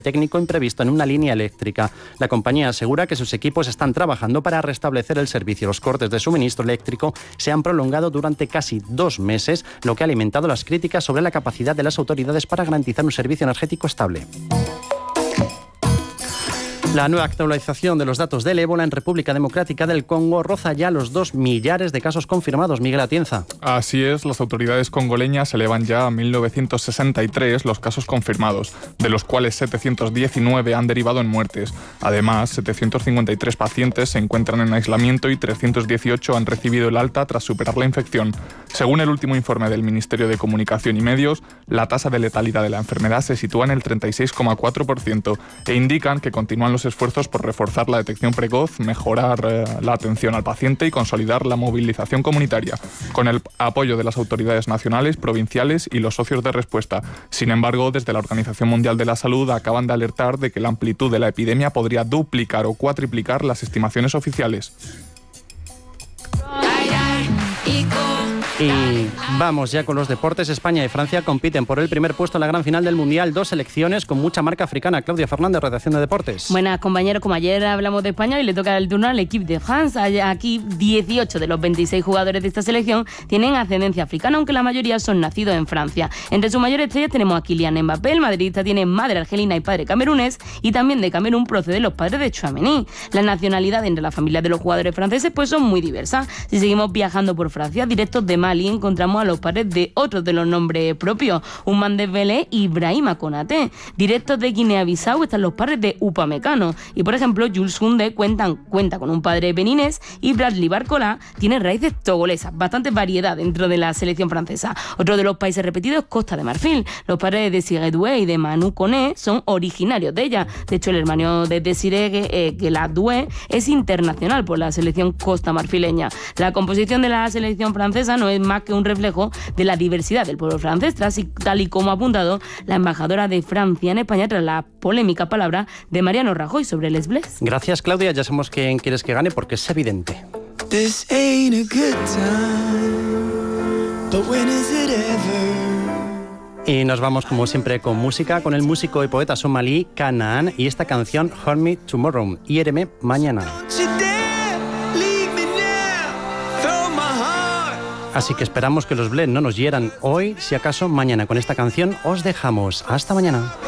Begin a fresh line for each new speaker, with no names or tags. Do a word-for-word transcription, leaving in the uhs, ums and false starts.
técnico imprevisto en una línea eléctrica. La compañía asegura que sus equipos están trabajando para restablecer el servicio. Los cortes de suministro eléctrico se han prolongado durante casi dos meses, lo que ha alimentado las críticas sobre la capacidad de las autoridades para garantizar un servicio energético estable. La nueva actualización de los datos del ébola en República Democrática del Congo roza ya los dos millares de casos confirmados. Miguel Atienza.
Así es, las autoridades congoleñas elevan ya a mil novecientos sesenta y tres los casos confirmados, de los cuales setecientos diecinueve han derivado en muertes. Además, setecientos cincuenta y tres pacientes se encuentran en aislamiento y trescientos dieciocho han recibido el alta tras superar la infección. Según el último informe del Ministerio de Comunicación y Medios, la tasa de letalidad de la enfermedad se sitúa en el treinta y seis coma cuatro por ciento e indican que continúan los esfuerzos por reforzar la detección precoz, mejorar eh, la atención al paciente y consolidar la movilización comunitaria, con el apoyo de las autoridades nacionales, provinciales y los socios de respuesta. Sin embargo, desde la Organización Mundial de la Salud acaban de alertar de que la amplitud de la epidemia podría duplicar o cuatriplicar las estimaciones oficiales.
Y vamos ya con los deportes. España y Francia compiten por el primer puesto en la gran final del Mundial. Dos selecciones con mucha marca africana. Claudia Fernández, redacción de Deportes.
Buenas, compañeros. Como ayer hablamos de España, hoy le toca el turno al Equipe de France. Aquí dieciocho de los veintiséis jugadores de esta selección tienen ascendencia africana, aunque la mayoría son nacidos en Francia. Entre sus mayores estrellas tenemos a Kylian Mbappé. El madridista tiene madre argelina y padre camerunés, y también de Camerún proceden los padres de Tchouaméni. Las nacionalidades entre las familias de los jugadores franceses pues son muy diversas. Si seguimos viajando por Francia, directos de Mali, encontramos a los padres de otros de los nombres propios, Ousmane Dembélé y Ibrahima Konaté. Directos de Guinea-Bissau están los padres de Upamecano. Y por ejemplo, Jules Koundé cuentan, cuenta con un padre beninés, y Bradley Barcola tiene raíces togolesas. Bastante variedad dentro de la selección francesa. Otro de los países repetidos es Costa de Marfil. Los padres de Desiré Doué y de Manu Koné son originarios de ella. De hecho, el hermano de Desiré, eh, Guelad Doué, es internacional por la selección costa-marfileña. La composición de la selección francesa no es más que un reflejo de la diversidad del pueblo francés, tras y, tal y como ha apuntado la embajadora de Francia en España tras la polémica palabra de Mariano Rajoy sobre Les Bleus.
Gracias, Claudia. Ya sabemos quién quieres que gane porque es evidente.
This ain't a good time, but when is it ever?
Y nos vamos, como siempre, con música, con el músico y poeta somalí Kanaan y esta canción Hold Me Tomorrow, Hiéreme Mañana. Así que esperamos que los Bled no nos hieran hoy. Si acaso, mañana con esta canción os dejamos. Hasta mañana.